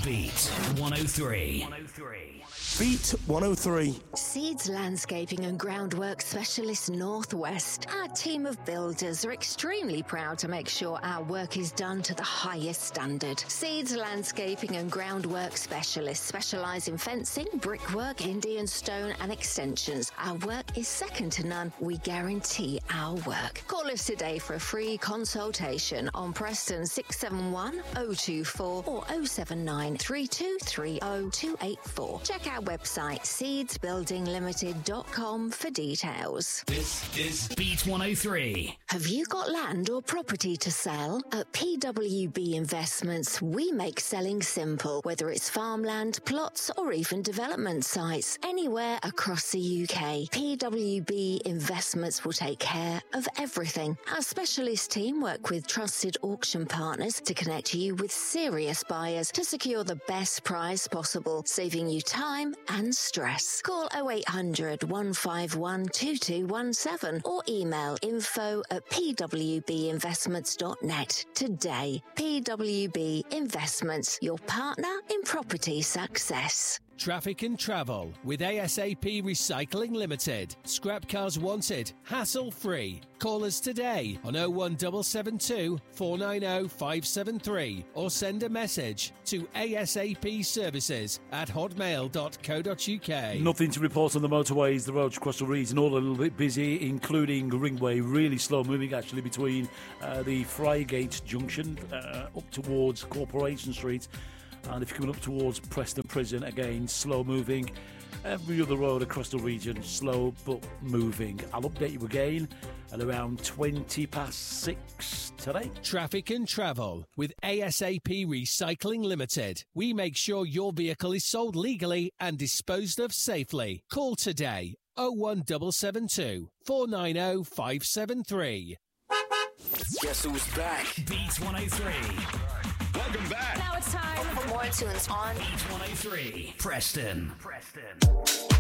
Beat 103. Beat 103. Seeds Landscaping and Groundwork Specialist Northwest. Our team of builders are extremely proud to make sure our work is done to the highest standard. Seeds Landscaping and Groundwork Specialists specialise in fencing, brickwork, Indian stone and extensions. Our work is second to none. We guarantee our work. Call us today for a free consultation on Preston 671 024 or 079 3230 284. Check our website seedsbuildinglimited.com for details. This is Beat 103. Have you got land or property to sell? At PWB Investments, we make selling simple, whether it's farmland, plots, or even development sites. Anywhere across the UK, PWB Investments will take care of everything. Our specialist team work with trusted auction partners to connect you with serious buyers to secure the best price possible, saving you time and stress. Call 0800 151 2217 or email info@pwbinvestments.net today. PWB Investments, your partner in property success. Traffic and travel with ASAP Recycling Limited. Scrap cars wanted, hassle-free. Call us today on 01772 490 573 or send a message to asapservices@hotmail.co.uk. Nothing to report on the motorways. The roads across the region all a little bit busy, including Ringway, really slow moving actually between the Friegate Junction up towards Corporation Street. And if you're coming up towards Preston Prison, again, slow moving. Every other road across the region, slow but moving. I'll update you again at around 6:20 today. Traffic and travel with ASAP Recycling Limited. We make sure your vehicle is sold legally and disposed of safely. Call today 01772 490 573. Guess who's back? Beat 103. Welcome back. Now it's time for more tunes on Beat 103. Preston.